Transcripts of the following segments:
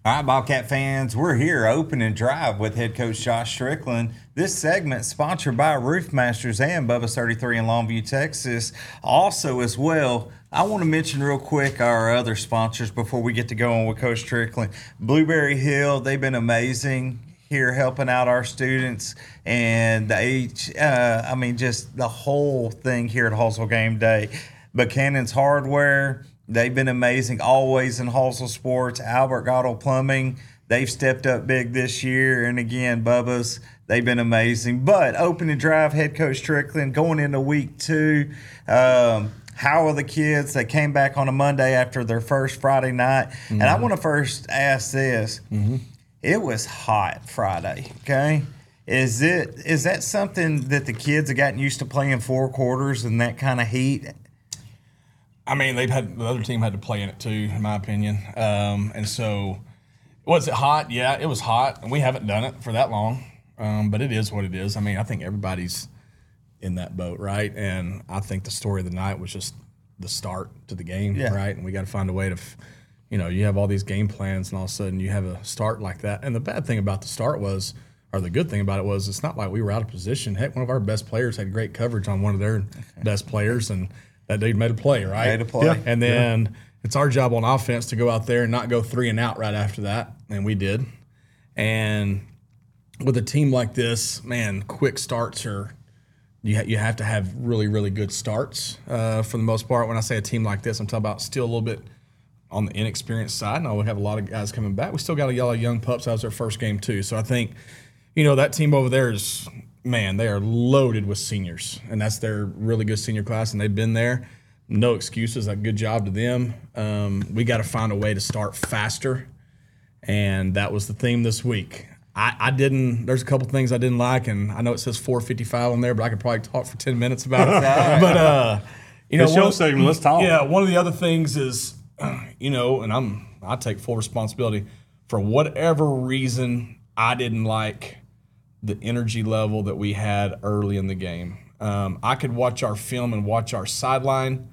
All right, Bobcat fans, we're here opening drive with head coach Josh Strickland. This segment sponsored by Roof Masters and Bubba's 33 in Longview, Texas. Also, as well, I want to mention real quick our other sponsors before we get to going with Coach Strickland. Blueberry Hill, they've been amazing here helping out our students, and just the whole thing here at Hallsville Game Day. Buchanan's Hardware, they've been amazing always in Hallsville sports. Albert Gatto Plumbing, they've stepped up big this year. And again, Bubba's, they've been amazing. But opening drive, head coach Strickland, going into week 2. How are the kids that came back on a Monday after their first Friday night? Mm-hmm. And I want to first ask this. Mm-hmm. It was hot Friday, okay? Is that something that the kids have gotten used to playing 4 quarters in that kind of heat? I mean, the other team had to play in it too, in my opinion. And so, was it hot? Yeah, it was hot, and we haven't done it for that long. But it is what it is. I mean, I think everybody's in that boat, right? And I think the story of the night was just the start to the game, right? And we got to find a way to, you have all these game plans, and all of a sudden you have a start like that. And the bad thing about the start was, or the good thing about it was, it's not like we were out of position. Heck, one of our best players had great coverage on one of their best players, and that dude made a play, right? Made a play. Yeah. And then it's our job on offense to go out there and not go 3 and out right after that, and we did. And with a team like this, man, quick starts are you have to have really, really good starts for the most part. When I say a team like this, I'm talking about still a little bit on the inexperienced side. Now we have a lot of guys coming back. We still got a lot of young pups. That was their first game too. So I think, that team over there is – man, they are loaded with seniors, and that's their really good senior class, and they've been there. No excuses. A good job to them. We got to find a way to start faster, and that was the theme this week. I didn't – there's a couple things I didn't like, and I know it says 4:55 on there, but I could probably talk for 10 minutes about it. But, it's your segment. Let's talk. Yeah, one of the other things is, and I take full responsibility for whatever reason I didn't like the energy level that we had early in the game. I could watch our film and watch our sideline,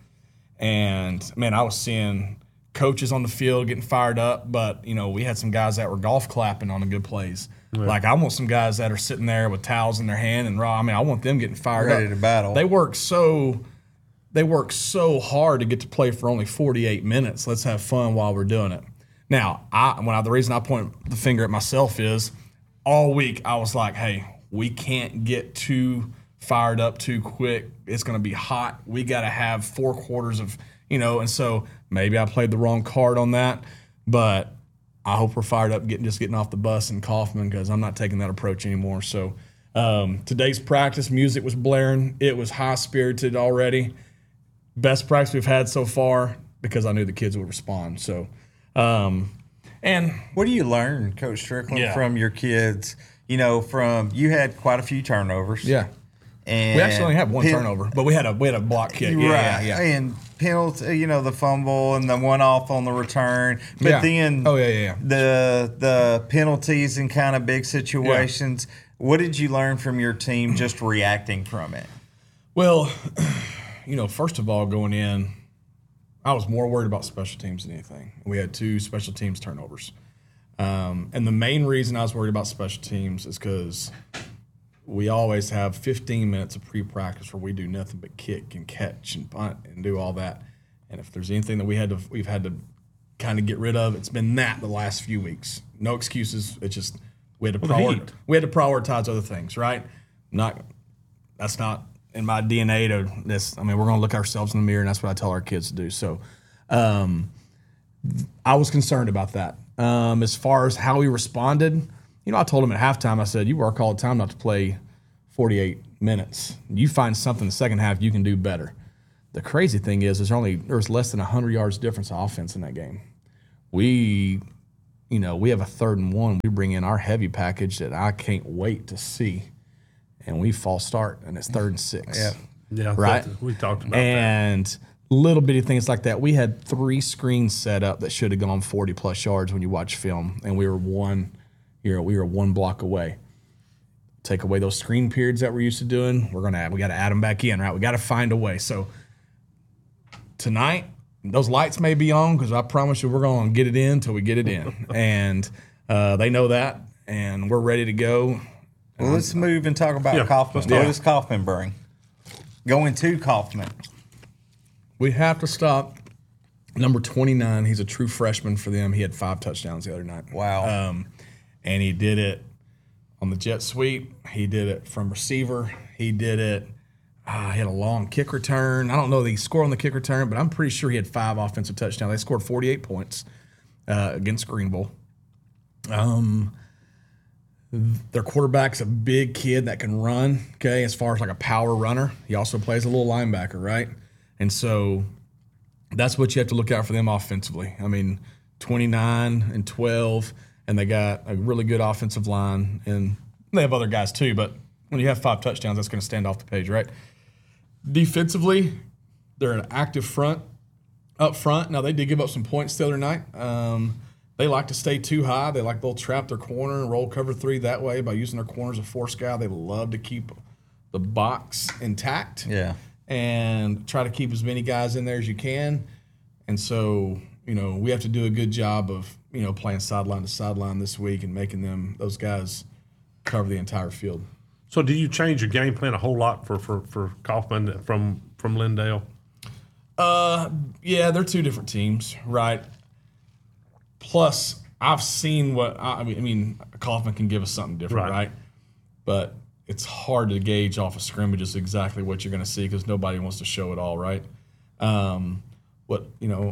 and, man, I was seeing coaches on the field getting fired up, but, we had some guys that were golf clapping on the good plays. Right. Like, I want some guys that are sitting there with towels in their hand and raw. I mean, I want them getting fired up. Ready to battle. They work so hard to get to play for only 48 minutes. Let's have fun while we're doing it. Now, the reason I point the finger at myself is all week I was like, hey, we can't get too fired up too quick. It's going to be hot. We got to have 4 quarters of, and so maybe I played the wrong card on that, but I hope we're fired up getting off the bus in Kaufman, because I'm not taking that approach anymore. So today's practice, music was blaring. It was high-spirited already. Best practice we've had so far, because I knew the kids would respond. So, and what do you learn, Coach Strickland, from your kids? You had quite a few turnovers. Yeah. And we actually only had one turnover, but we had a block kick. Right. Yeah. And penalty, the fumble and the one off on the return. But then the penalties in kind of big situations. Yeah. What did you learn from your team just reacting from it? Well, first of all, going in, I was more worried about special teams than anything. We had 2 special teams turnovers. And the main reason I was worried about special teams is because we always have 15 minutes of pre-practice where we do nothing but kick and catch and punt and do all that. And if there's anything that we've had to kind of get rid of, it's been that the last few weeks. No excuses. It's just we had to prioritize other things, right? That's not in my DNA to this. I mean, we're going to look ourselves in the mirror, and that's what I tell our kids to do. So I was concerned about that. As far as how he responded, I told him at halftime, I said, you work all the time not to play 48 minutes. You find something in the second half you can do better. The crazy thing is there's less than 100 yards difference of offense in that game. We have a 3rd and 1. We bring in our heavy package that I can't wait to see, and we false start, and it's 3rd and 6. Yeah, right. We talked about and that. Little bitty things like that. We had 3 screens set up that should have gone 40+ yards when you watch film, and we were one block away. Take away those screen periods that we're used to doing. We got to add them back in, right? We got to find a way. So tonight, those lights may be on because I promise you we're going to get it in till we get it in. And they know that, and we're ready to go. Well, let's move and talk about Kaufman. What does Kaufman bring? Going to Kaufman. We have to stop number 29. He's a true freshman for them. He had 5 touchdowns the other night. Wow. And he did it on the jet sweep. He did it from receiver. He did it. He had a long kick return. I don't know that he scored on the kick return, but I'm pretty sure he had 5 offensive touchdowns. They scored 48 points against Greenville. Their quarterback's a big kid that can run, okay, as far as like a power runner. He also plays a little linebacker, right? And so that's what you have to look out for them offensively. I mean, 29 and 12, and they got a really good offensive line, and they have other guys too, but when you have 5 touchdowns, that's going to stand off the page, right? Defensively, they're an active front up front. Now, they did give up some points the other night. They like to stay too high. They'll trap their corner and roll cover 3 that way by using their corners as a force guy. They love to keep the box intact. Yeah. And try to keep as many guys in there as you can. And so, we have to do a good job of, playing sideline to sideline this week and making those guys cover the entire field. So do you change your game plan a whole lot for Kaufman from Lindale? Yeah, they're 2 different teams, right? Plus, I've seen I mean, Kaufman can give us something different, right? But it's hard to gauge off of scrimmages exactly what you're going to see because nobody wants to show it all, right? What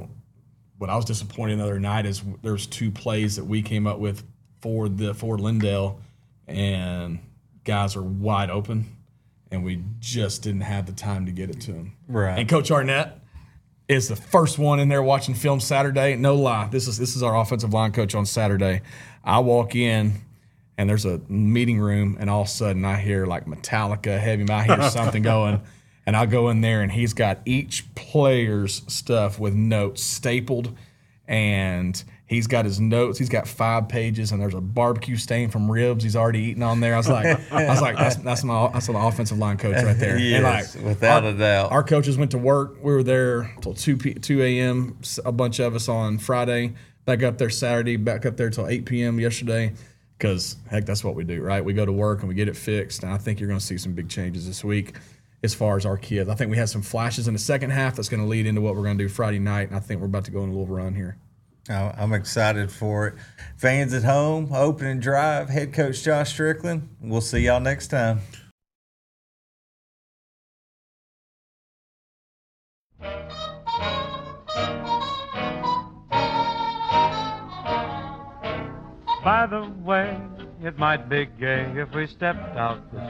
I was disappointed the other night is there's 2 plays that we came up with for Lindale, and guys are wide open, and we just didn't have the time to get it to them. Right. And Coach Arnett is the first one in there watching film Saturday. No lie, this is our offensive line coach on Saturday. I walk in, and there's a meeting room, and all of a sudden I hear like Metallica, heavy metal. I hear something going, and I'll go in there, and he's got each player's stuff with notes stapled, and he's got his notes. He's got 5 pages, and there's a barbecue stain from ribs he's already eaten on there. I was like, that's an offensive line coach right there. Yes, and without a doubt. Our coaches went to work. We were there till 2 a.m. A bunch of us on Friday. Back up there Saturday. Back up there till 8 p.m. yesterday. Because heck, that's what we do, right? We go to work and we get it fixed. And I think you're going to see some big changes this week as far as our kids. I think we had some flashes in the second half that's going to lead into what we're going to do Friday night. And I think we're about to go on a little run here. I'm excited for it. Fans at home, opening drive, head coach Josh Strickland. We'll see y'all next time. By the way, it might be gay if we stepped out